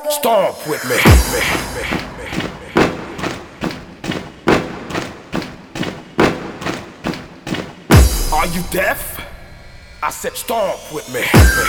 Stomp with me. Are you deaf? I said stomp with me.